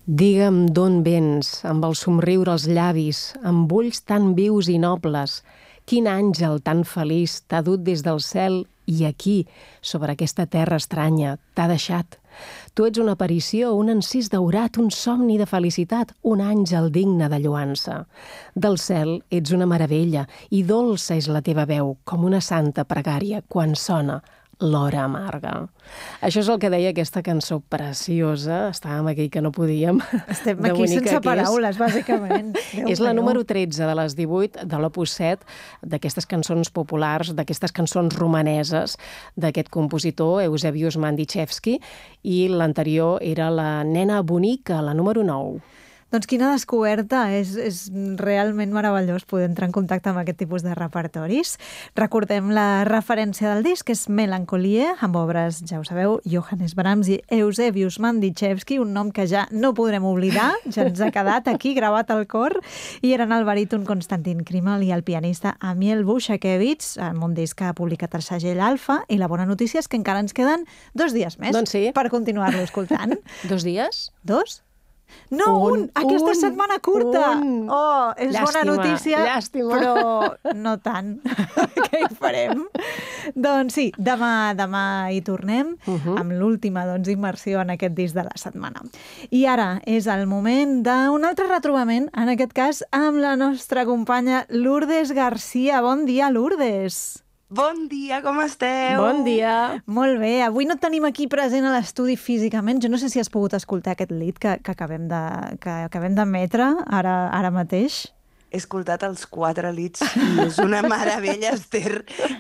Digue'm d'on vens, amb el somriure als llavis, amb ulls tan vius i nobles. Quin àngel tan feliç t'ha dut des del cel i aquí, sobre aquesta terra estranya, t'ha deixat. Tu ets una aparició, un encís daurat, un somni de felicitat, un àngel digne de lloança. Del cel ets una meravella i dolça és la teva veu, com una santa pregària quan sona l'hora amarga. Això és el que deia aquesta cançó preciosa. Estàvem aquí que no podíem. Estem aquí sense paraules, bàsicament. És la número 13 de les 18 de l'Opus 7, d'aquestes cançons populars, d'aquestes cançons romaneses, d'aquest compositor, Eusebius Mandichevski, i l'anterior era la Nena bonica, la número 9. Doncs quina descoberta, és realment meravellós poder entrar en contacte amb aquest tipus de repertoris. Recordem la referència del disc, és Melancolie, amb obres, ja ho sabeu, Johannes Brahms i Eusebius Mandichevski, un nom que ja no podrem oblidar, ja ens ha quedat aquí gravat al cor, i eren el baríton Konstantin Krimal i el pianista Amiel Bushakevich, amb un disc que ha publicat el segell Alfa, i la bona notícia és que encara ens queden 2 dies més per continuar-lo escoltant. 2 dies? 2? No, aquesta setmana curta. Oh, és llàstima, bona notícia, llàstima. Però no tant. Què hi farem? Doncs sí, demà hi tornem amb l'última immersió en aquest disc de la setmana. I ara és el moment d'un altre retrobament, en aquest cas amb la nostra companya Lourdes Garcia. Bon dia, Lourdes. Bon dia, com esteu? Bon dia. Molt bé, avui no et tenim aquí present a l'estudi físicament. Jo no sé si has pogut escoltar aquest lead que acabem d'emetre ara mateix. He escoltat els 4 leads i és una meravella, Esther.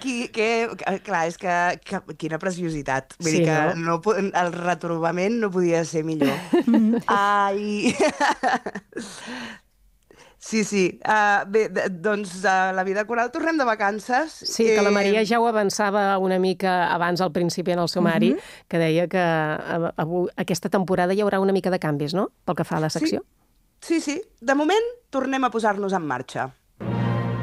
Clar, és que quina preciositat. Vull dir que el retrobament no podia ser millor. Ai... Sí. Bé, doncs la vida coral tornem de vacances. Sí, que la Maria ja ho avançava una mica abans al principi en el sumari, que deia que aquesta temporada hi haurà una mica de canvis, no?, pel que fa a la secció. Sí. De moment tornem a posar-nos en marxa.